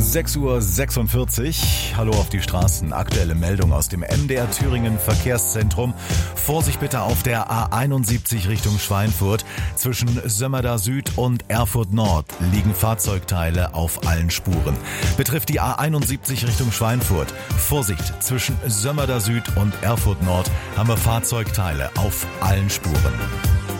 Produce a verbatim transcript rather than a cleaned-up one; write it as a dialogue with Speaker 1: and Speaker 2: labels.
Speaker 1: sechs Uhr sechsundvierzig. Hallo auf die Straßen. Aktuelle Meldung aus dem M D R Thüringen Verkehrszentrum. Vorsicht bitte auf der A einundsiebzig Richtung Schweinfurt. Zwischen Sömmerda Süd und Erfurt Nord liegen Fahrzeugteile auf allen Spuren. Betrifft die A einundsiebzig Richtung Schweinfurt. Vorsicht, zwischen Sömmerda Süd und Erfurt Nord haben wir Fahrzeugteile auf allen Spuren.